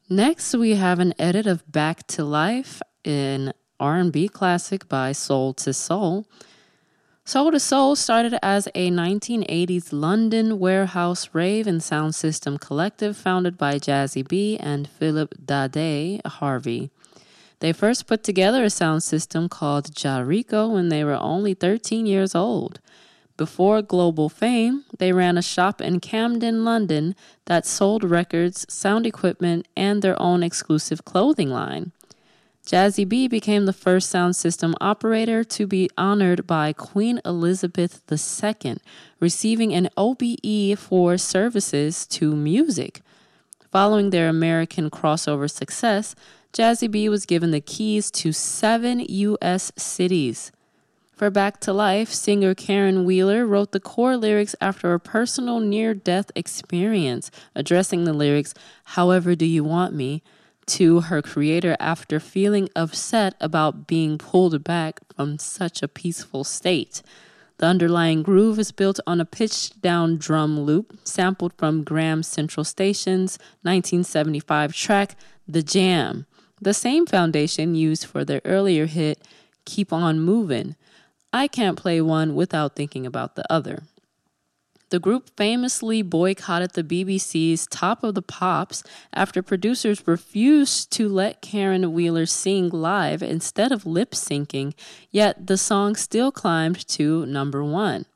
Next, we have an edit of Back to Life, an R&B classic by Soul to Soul. Soul to Soul started as a 1980s London warehouse rave and sound system collective founded by Jazzy B and Philip Dade Harvey. They first put together a sound system called Jarico when they were only 13 years old. Before global fame, they ran a shop in Camden, London that sold records, sound equipment, and their own exclusive clothing line. Jazzy B became the first sound system operator to be honored by Queen Elizabeth II, receiving an OBE for services to music. Following their American crossover success, Jazzy B was given the keys to 7 U.S. cities. For Back to Life, singer Karen Wheeler wrote the core lyrics after a personal near-death experience, addressing the lyrics, "However do you want me?" to her creator after feeling upset about being pulled back from such a peaceful state. The underlying groove is built on a pitched-down drum loop sampled from Graham Central Station's 1975 track, The Jam, the same foundation used for their earlier hit, Keep On Movin'. I can't play one without thinking about the other. The group famously boycotted the BBC's Top of the Pops after producers refused to let Karen Wheeler sing live instead of lip-syncing, yet the song still climbed to number 1.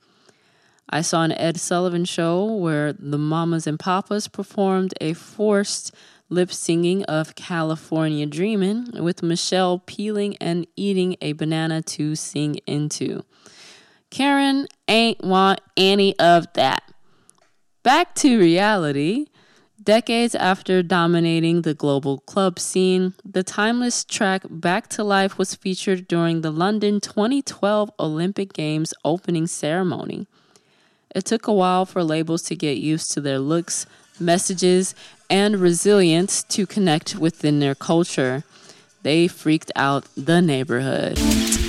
I saw an Ed Sullivan show where the Mamas and Papas performed a forced lip-singing of California Dreamin' with Michelle peeling and eating a banana to sing into. Karen ain't want any of that. Back to reality. Decades after dominating the global club scene, the timeless track Back to Life was featured during the London 2012 Olympic Games opening ceremony. It took a while for labels to get used to their looks, messages, and resilience to connect within their culture. They freaked out the neighborhood.